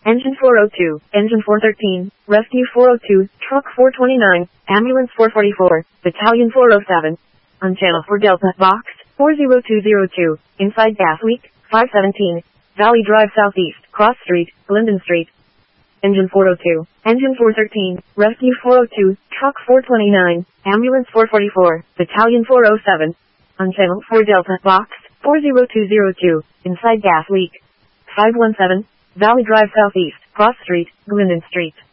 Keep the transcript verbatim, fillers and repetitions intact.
Engine four oh two, Engine four thirteen, Rescue four oh two, Truck four twenty-nine, Ambulance four forty-four, Battalion four oh seven. On Channel four Delta, Box four oh two oh two, inside gas leak, five seventeen, Valley Drive Southeast, Cross Street, Glendon Street. Engine four oh two, Engine four thirteen, Rescue four oh two, Truck four twenty-nine, Ambulance four forty-four, Battalion four oh seven. On Channel four Delta, Box four oh two oh two, inside gas leak, five one seven, Valley Drive Southeast, Cross Street, Glendon Street.